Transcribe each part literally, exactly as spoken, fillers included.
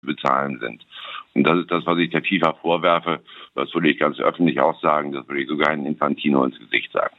bezahlen sind. Und das ist das, was ich der FIFA vorwerfe. Das würde ich ganz öffentlich auch sagen. Das würde ich sogar in Infantino ins Gesicht sagen.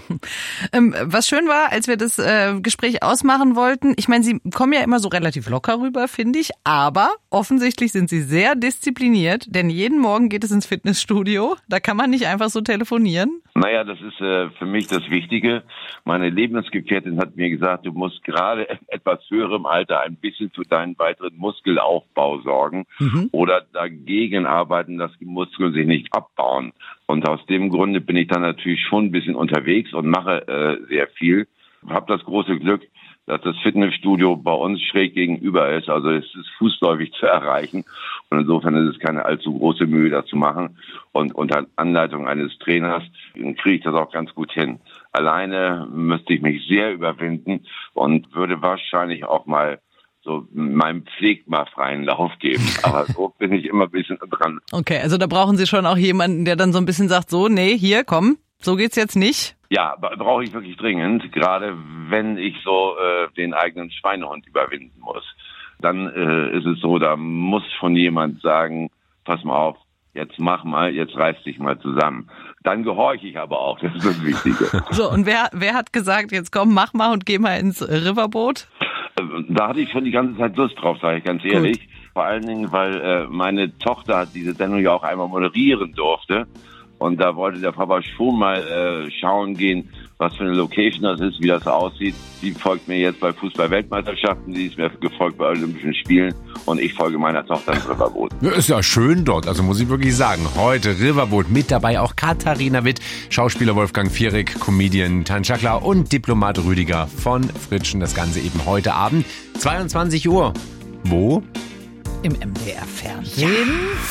ähm, was schön war, als wir das äh, Gespräch ausmachen wollten, ich meine, Sie kommen ja immer so relativ locker rüber, finde ich, aber offensichtlich sind Sie sehr diszipliniert, denn jeden Morgen geht es ins Fitnessstudio, da kann man nicht einfach so telefonieren. Naja, das ist äh, für mich das Wichtige. Meine Lebensgefährtin hat mir gesagt, du musst gerade in etwas höherem Alter ein bisschen für deinen weiteren Muskelaufbau sorgen mhm. oder dagegen arbeiten, dass die Muskeln sich nicht abbauen. Und aus dem Grunde bin ich dann natürlich schon ein bisschen unterwegs und mache äh, sehr viel. Habe das große Glück, dass das Fitnessstudio bei uns schräg gegenüber ist. Also es ist fußläufig zu erreichen. Und insofern ist es keine allzu große Mühe, das zu machen. Und unter Anleitung eines Trainers kriege ich das auch ganz gut hin. Alleine müsste ich mich sehr überwinden und würde wahrscheinlich auch mal so meinem Pflegma freien Lauf geben. Aber so bin ich immer ein bisschen dran. Okay, also da brauchen Sie schon auch jemanden, der dann so ein bisschen sagt, so, nee, hier, komm, so geht's jetzt nicht. Ja, brauche ich wirklich dringend, gerade wenn ich so äh, den eigenen Schweinehund überwinden muss. Dann äh, ist es so, da muss schon jemand sagen, pass mal auf, jetzt mach mal, jetzt reiß dich mal zusammen. Dann gehorche ich aber auch, das ist das Wichtige. So, und wer, wer hat gesagt, jetzt komm, mach mal und geh mal ins Riverboat? Da hatte ich schon die ganze Zeit Lust drauf, sage ich ganz ehrlich. Gut. Vor allen Dingen, weil äh, meine Tochter diese Sendung ja auch einmal moderieren durfte. Und da wollte der Papa schon mal äh, schauen gehen, was für eine Location das ist, wie das aussieht. Sie folgt mir jetzt bei Fußball-Weltmeisterschaften, sie ist mir gefolgt bei Olympischen Spielen und ich folge meiner Tochter ins Riverboat. Ja, ist ja schön dort, also muss ich wirklich sagen. Heute Riverboat, mit dabei auch Katharina Witt, Schauspieler Wolfgang Fierig, Comedian Tan Schakler und Diplomat Rüdiger von Fritschen. Das Ganze eben heute Abend, zweiundzwanzig Uhr. Wo? Im M D R-Fernsehen. Ja.